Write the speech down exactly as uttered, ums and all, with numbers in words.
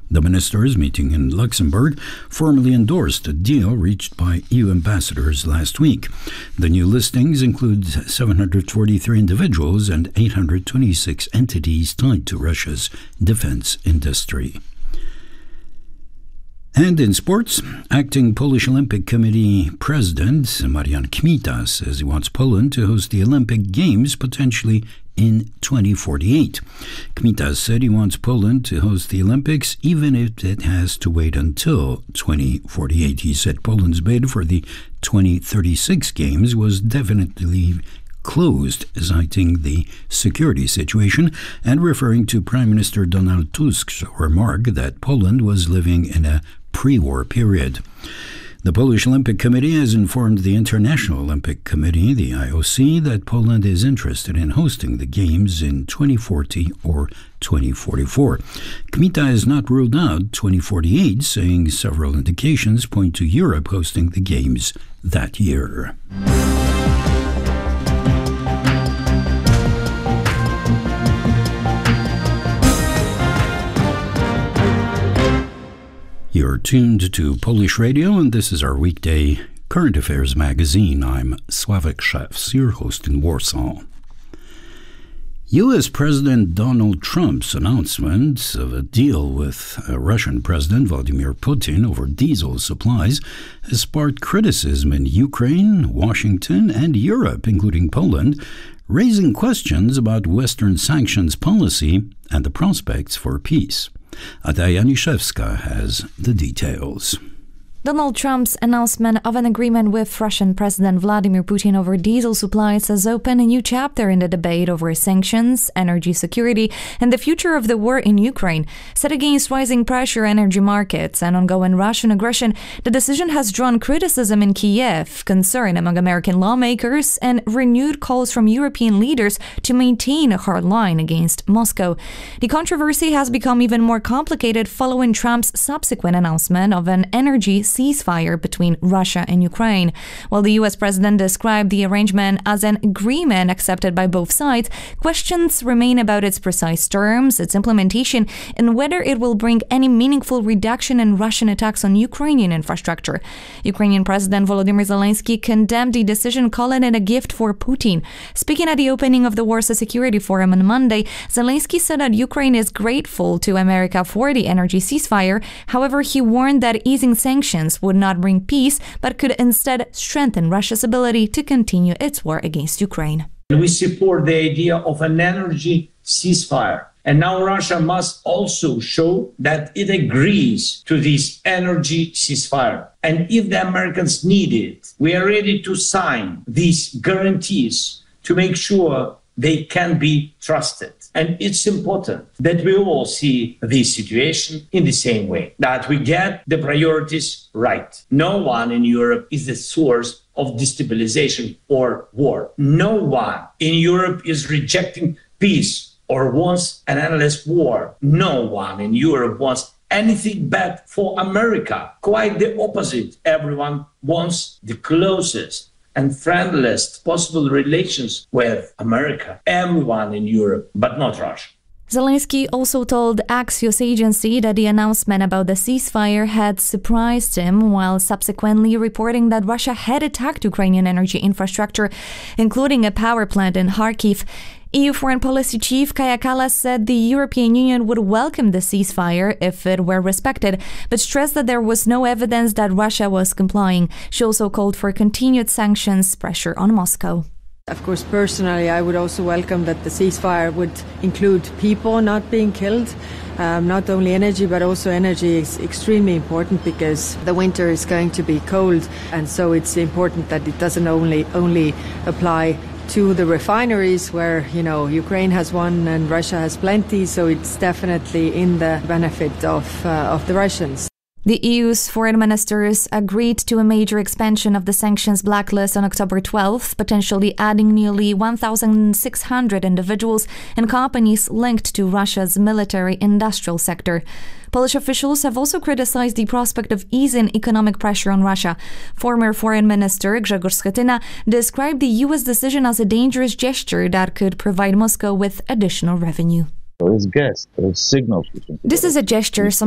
The ministers meeting in Luxembourg formally endorsed a deal reached by E U ambassadors last week. The new listings include seven hundred forty-three individuals and eight hundred twenty-six entities tied to Russia's defense industry. And in sports, acting Polish Olympic Committee President Marian Kmita says he wants Poland to host the Olympic Games potentially in twenty forty-eight. Kmita said he wants Poland to host the Olympics even if it has to wait until twenty forty-eight. He said Poland's bid for the twenty thirty-six Games was definitely closed, citing the security situation and referring to Prime Minister Donald Tusk's remark that Poland was living in a pre-war period. The Polish Olympic Committee has informed the International Olympic Committee, the I O C, that Poland is interested in hosting the Games in twenty forty or twenty forty-four. Kmita has not ruled out twenty forty-eight, saying several indications point to Europe hosting the Games that year. You're tuned to Polish Radio, and this is our weekday Current Affairs magazine. I'm Sławek Szewc, your host in Warsaw. U S President Donald Trump's announcement of a deal with Russian President Vladimir Putin over diesel supplies has sparked criticism in Ukraine, Washington, and Europe, including Poland, raising questions about Western sanctions policy and the prospects for peace. Adaja Niszewska has the details. Donald Trump's announcement of an agreement with Russian President Vladimir Putin over diesel supplies has opened a new chapter in the debate over sanctions, energy security, and the future of the war in Ukraine. Set against rising pressure energy markets and ongoing Russian aggression, the decision has drawn criticism in Kiev, concern among American lawmakers, and renewed calls from European leaders to maintain a hard line against Moscow. The controversy has become even more complicated following Trump's subsequent announcement of an energy ceasefire between Russia and Ukraine. While the U S president described the arrangement as an agreement accepted by both sides, questions remain about its precise terms, its implementation, and whether it will bring any meaningful reduction in Russian attacks on Ukrainian infrastructure. Ukrainian President Volodymyr Zelensky condemned the decision, calling it a gift for Putin. Speaking at the opening of the Warsaw Security Forum on Monday, Zelensky said that Ukraine is grateful to America for the energy ceasefire. However, he warned that easing sanctions would not bring peace, but could instead strengthen Russia's ability to continue its war against Ukraine. We support the idea of an energy ceasefire. And now Russia must also show that it agrees to this energy ceasefire. And if the Americans need it, we are ready to sign these guarantees to make sure they can be trusted. And it's important that we all see this situation in the same way, that we get the priorities right. No one in Europe is the source of destabilization or war. No one in Europe is rejecting peace or wants an endless war. No one in Europe wants anything bad for America. Quite the opposite. Everyone wants the closest and friendliest possible relations with America. Everyone in Europe, but not Russia. Zelensky also told Axios agency that the announcement about the ceasefire had surprised him, while subsequently reporting that Russia had attacked Ukrainian energy infrastructure, including a power plant in Kharkiv. E U Foreign Policy Chief Kaja Kallas said the European Union would welcome the ceasefire if it were respected, but stressed that there was no evidence that Russia was complying. She also called for continued sanctions pressure on Moscow. Of course, personally, I would also welcome that the ceasefire would include people not being killed. Um, not only energy, but also energy is extremely important because the winter is going to be cold. And so it's important that it doesn't only only apply to the refineries where, you know, Ukraine has one and Russia has plenty. So it's definitely in the benefit of, uh, of the Russians. The E U's foreign ministers agreed to a major expansion of the sanctions blacklist on October twelfth, potentially adding nearly one thousand six hundred individuals and companies linked to Russia's military-industrial sector. Polish officials have also criticized the prospect of easing economic pressure on Russia. Former Foreign Minister Grzegorz Schetyna described the U S decision as a dangerous gesture that could provide Moscow with additional revenue. This is a gesture